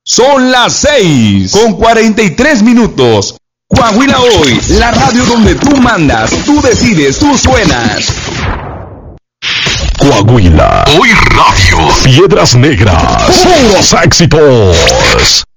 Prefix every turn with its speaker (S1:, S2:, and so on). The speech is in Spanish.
S1: Son las 6:43. Coahuila Hoy, la radio donde tú mandas, tú decides, tú suenas.
S2: Coahuila Hoy Radio. Piedras Negras. Puros éxitos.